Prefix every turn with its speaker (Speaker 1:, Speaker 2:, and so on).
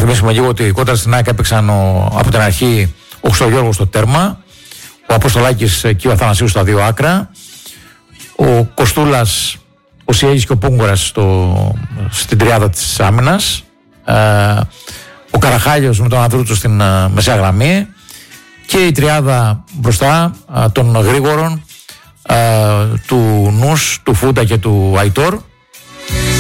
Speaker 1: θυμίσουμε λίγο ότι κόντρα στην ΑΕΚ έπαιξαν από την αρχή ο Χρυστογιώργος στο τέρμα, ο Αποστολάκης και ο Αθανασίου στα δύο άκρα, ο Κοστούλας, ο Σιέγης και ο Πούγκορας στην τριάδα της άμυνας, ο Καραχάλιος με τον Ανδρούτσο στην μεσαία γραμμή και η τριάδα μπροστά των γρήγορων, του Νους, του Φούντα και του Αϊτόρ.